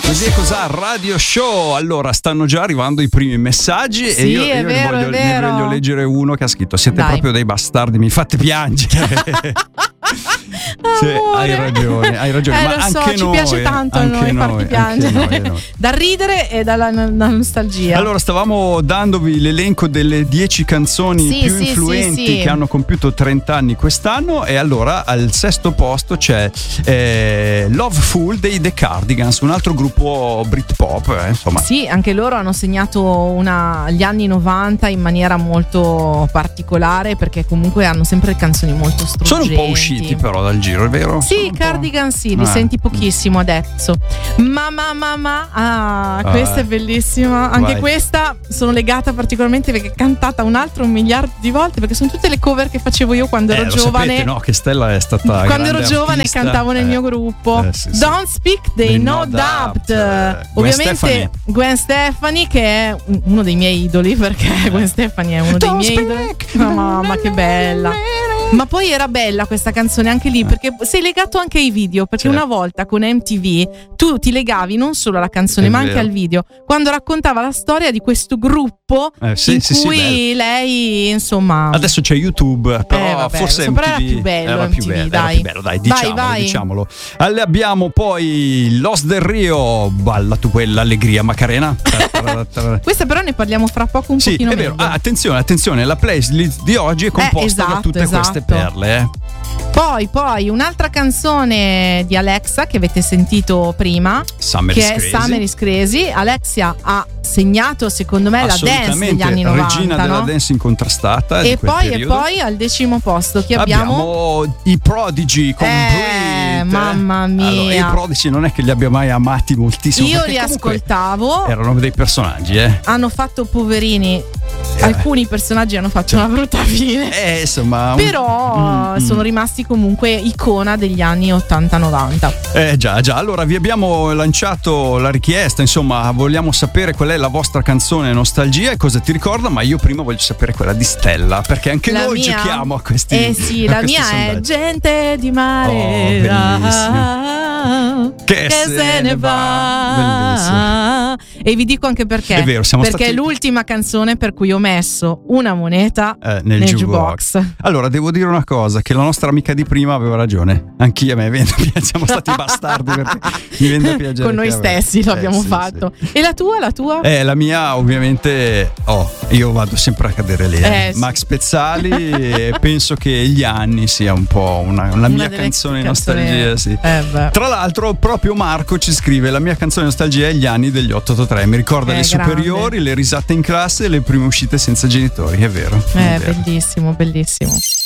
Così è cos'ha Radio Show. Allora, stanno già arrivando i primi messaggi, sì, e io è vero, ne voglio leggere uno che ha scritto: siete proprio dei bastardi, mi fate piangere. Sì, hai ragione, ma lo so, anche ci noi, piace tanto a noi farti piangere, noi. Da ridere e dalla nostalgia. Allora, stavamo dandovi l'elenco delle 10 canzoni più influenti che hanno compiuto 30 anni quest'anno, e allora al sesto posto c'è Loveful dei The Cardigans, un altro gruppo Britpop, insomma. Sì, anche loro hanno segnato gli anni 90 in maniera molto particolare, perché comunque hanno sempre canzoni molto struggenti. Sono un po' usciti però dal giro, è vero? Sì, Cardigan sì, li senti pochissimo adesso. Questa è bellissima. Anche questa sono legata particolarmente perché è cantata un altro 1 miliardo di volte, perché sono tutte le cover che facevo io quando ero giovane. Sapete, no? Che Stella è stata quando ero giovane artista, cantavo nel mio gruppo. Sì. Don't Speak They No Doubt. Ovviamente Gwen Stefani, che è uno dei miei idoli, perché Gwen Stefani è uno dei miei idoli. Mamma, che bella. Ma poi era bella questa canzone anche lì, perché sei legato anche ai video, perché una volta con MTV tu ti legavi non solo alla canzone ma anche al video, quando raccontava la storia di questo gruppo in cui lei, insomma. Adesso c'è YouTube, però forse MTV era più bello, era più bello, dai, diciamolo. Abbiamo poi Los del Rio, balla tu quella allegria Macarena. Questa però ne parliamo fra poco un pochino è vero. Attenzione, la playlist di oggi è composta da tutte queste perle. Poi un'altra canzone di Alexa che avete sentito prima, Summer is Crazy. Alexia ha segnato secondo me la dance degli anni 90, regina della dance incontrastata. E poi al 10° posto che abbiamo i Prodigy con Breathe. Mamma mia, allora, i Prodigy non è che li abbia mai amati moltissimo, io li ascoltavo, erano dei personaggi, hanno fatto, poverini, alcuni personaggi hanno fatto una brutta fine, insomma, però sono rimasti comunque icona degli anni 80-90. Già, allora vi abbiamo lanciato la richiesta, insomma, vogliamo sapere qual è la vostra canzone nostalgia e cosa ti ricorda, ma io prima voglio sapere quella di Stella, perché anche noi giochiamo a questi la mia sondaggi. È Gente di mare che se ne va. Bellissimo. E vi dico anche perché. È vero, perché è l'ultima canzone per cui ho messo una moneta nel jukebox. Allora, devo dire una cosa, che la nostra amica di prima aveva ragione. Anch'io, siamo stati bastardi, perché mi viene da piangere. Con noi stessi lo abbiamo fatto. Sì. E la tua? La mia, ovviamente, io vado sempre a cadere lì. Max Pezzali, e penso che Gli anni sia un po' una mia canzone nostalgia, sì. Tra l'altro, proprio Marco ci scrive: la mia canzone nostalgia è Gli anni degli 883. Mi ricorda le superiori, le risate in classe e le prime uscite senza genitori. È vero. Bellissimo.